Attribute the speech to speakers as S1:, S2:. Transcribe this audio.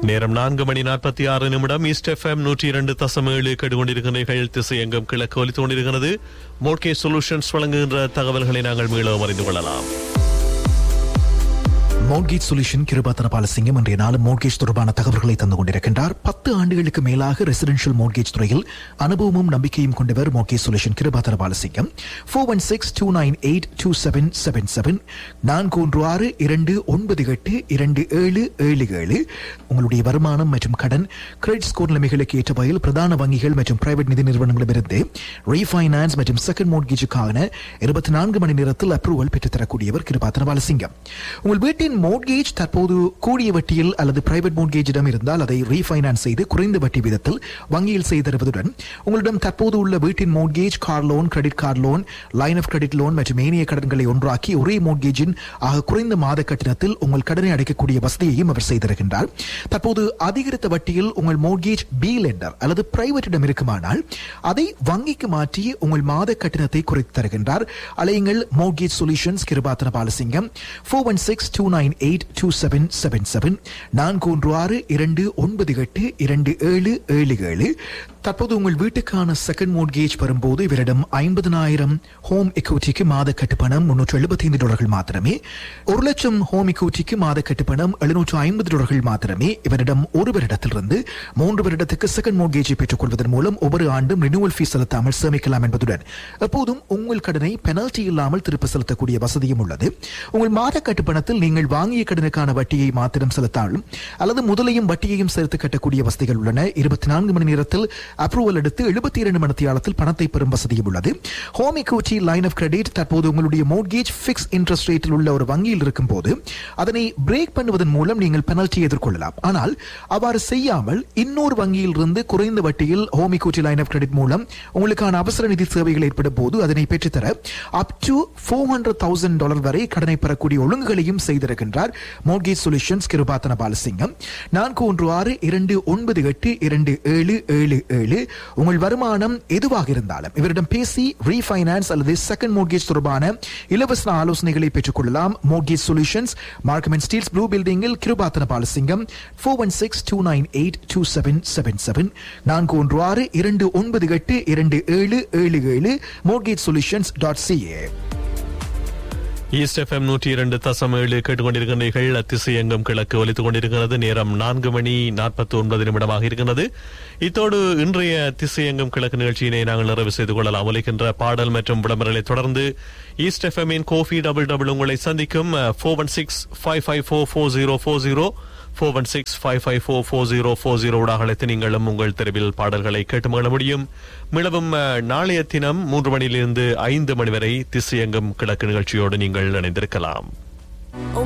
S1: நேரம் 4:46 east FM 102.7 கேட்டுக்கொண்டிருக்கிறீர்கள். திசை எங்கும் கிழக்கு ஒலித்துக் கொண்டிருக்கிறது. மோர்கேஜ் சொல்யூஷன்ஸ் வழங்குகின்ற தகவல்களை நாங்கள் மீளவும் அறிந்து கொள்ளலாம்.
S2: மோர்கேஜ் சொல்யூஷன் கிருபாத்தன பாலசிங்கம் இன்றைய நாள் மோர்கேஜ் தொடர்பான தகவல்களை தந்து கொண்டிருக்கின்றார். 10 ஆண்டுகளுக்கு மேலாக ரெசிடென்ஷியல் மோர்கேஜ் துறையில் அனுபவமும் நம்பிக்கையும் கொண்டவர் மோர்கேஜ் சொல்யூஷன் கிருபாத்தன பாலசிங்கம். 4162982777 416298277. உங்களுடைய வருமானம் மற்றும் கடன் கிரெடிட் ஸ்கோர் நிலைமைகளுக்கு ஏற்ற வகையில் பிரதான வங்கிகள் மற்றும் பிரைவேட் நிதி நிறுவனங்களிடமிருந்து ரீஃபைனான்ஸ் மற்றும் செகண்ட் மோர்கேஜுக்கான 24 மணி நேரத்தில் அப்ரூவல் பெற்றுத்தரக்கூடியவர் கிருபாத்தன பாலசிங்கம். உங்கள் வீட்டின் மோர்கேஜ் தற்போது கூடிய வட்டியில் அல்லது பிரைவேட் மோர்கேஜிடம் இருந்தால் அதை ரீஃபைனான்ஸ் செய்து குறைந்த வட்டி விதத்தில் வங்கியில் செய்து தருவதுடன் உங்களிடம் தற்போது உள்ள வீட்டின் mortgage, car loan, credit card loan, line of credit loan மற்றும் ஏனைய கடன்களை ஒன்றாக்கி ஒரே மோர்கேஜின் ஆக குறைந்த மாத கட்டணத்தில் உங்கள் கடனை அடைக்கக்கூடிய வசதியையும் அவர் செய்திருக்கின்றார். தற்போது அதிகரித்த வட்டியில் உங்கள் மோர்கேஜ் பி லெண்டர் அல்லது பிரைவேட்டிடம் இருக்குமானால் அதை வங்கிக்கு மாற்றி உங்கள் மாத கட்டணத்தை குறைத்து தருகின்றார். அலையுங்கள் மோர்கேஜ் சொல்யூஷன்ஸ் கிருபாத்தன பாலசிங்கம். 4162982777 416298277. தற்போது உங்கள் வீட்டுக்கான செகண்ட் மோர்கேஜ் வரும்போது இவரிடம் 50,000 ஹோம் எக்விட்டிக்கு மாத கட்டுப்பணம் $375 மாத்திரமே, 1 லட்சம் ஹோம் எக்விட்டிக்கு மாத கட்டுப்பணம் $750 மாத்திரமே. இவரிடம் 1 வருடத்திலிருந்து 3 வருடத்துக்கு செகண்ட் மோர்கேஜை பெற்றுக் கொள்வதன் மூலம் ஒவ்வொரு ஆண்டும் ரினியூவல் ஃபீஸ் செலுத்தாமல் சேமிக்கலாம் என்பதுடன் எப்போதும் உங்கள் கடனை பெனல்டி இல்லாமல் திருப்ப செலுத்தக்கூடிய வசதியும் உள்ளது. உங்கள் மாத கட்டுப்பணத்தில் நீங்கள் வாங்கிய கடனுக்கான வட்டியை மாத்திரம் செலுத்தாலும் அல்லது முதலையும் வட்டியையும் சேர்த்து கட்டக்கூடிய வசதிகள் உள்ளன. 24 மணி நேரத்தில் அப்ரூவல் எடுத்து 72 மணி நேரத்தில் பணத்தை பெறும் வசதியும் உள்ளது. Home equity line of credit தற்போது உங்களுடைய மோர்கேஜ் ஃபிக்ஸ் இன்ட்ரெஸ்ட் ரேட்டில் உள்ள ஒரு வங்கியில் இருக்கும் போது அதனை பிரேக் பண்ணுவதன் மூலம் நீங்கள் பெனல்டி எதிர்கொள்ளலாம். ஆனால் அவ்வாறு செய்யாமல் இன்னொரு வங்கியில் இருந்து குறைந்த வட்டியில் home equity line of credit மூலம் உங்களுக்கான அவசர நிதி சேவைகள் ஏற்படும் போது அதனை பெற்றுத்தர அப் டு $400,000 வரை கடனை பெறக்கூடிய ஒழுங்குகளையும் செய்திருக்கின்றார் மோர்கேஜ் சொல்யூஷன்ஸ் கிருபாத்தன பாலசிங்கம். 41629827777. உங்கள் வருமானம் எதுவாக இருந்தாலும் இவரிடம் பேசி ரீஃபைனான்ஸ் அல்லது செகண்ட் மோர்கேஜ் தொடர்பான இலவச ஆலோசனைகளை பெற்றுக் கொள்ளலாம். Mortgage solutions Markham and Steeles blue பில்டிங்கில் Kirupathana Balasingham. 4162982777 41629827777 mortgagesolutions.ca.
S1: East FM 102.7 கேட்டுக்கொண்டிருக்கிறீர்கள். திசையங்கம் கிழக்கு ஒலித்துக் கொண்டிருக்கிறது. நேரம் 4:49 இருக்கிறது. இத்தோடு இன்றைய திசையங்கம் கிழக்கு நிகழ்ச்சியினை நாங்கள் நிறைவு செய்து கொள்ளலாம். ஒலிக்கின்ற பாடல் மற்றும் விளம்பரங்களை தொடர்ந்து ஈஸ்ட் எஃப்எம்மின் கோஃபி டபுள் உங்களை சந்திக்கும். 4165544040 4165544040 ஊடாக அழைத்து நீங்களும் உங்கள் தெருவில் பாடல்களை கேட்டு மகிழ முடியும். மிளவும் நாளைய தினம் 3 மணியிலிருந்து 5 மணி வரை திசையங்கம் கிழக்கு நிகழ்ச்சியோடு நீங்கள் இணைந்திருக்கலாம்.